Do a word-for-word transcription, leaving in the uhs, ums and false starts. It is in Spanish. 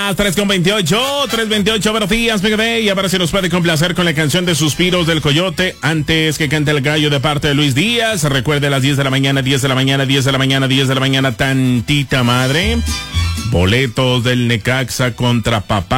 las tres con veintiocho, tres veintiocho, buenos días, Mega Day. Y ahora se nos puede complacer con la canción de Suspiros del Coyote. Antes que cante el gallo de parte de Luis Díaz. Recuerde, las diez de la mañana, diez de la mañana, diez de la mañana, diez de la mañana, tantita madre. Boletos del Necaxa contra Papá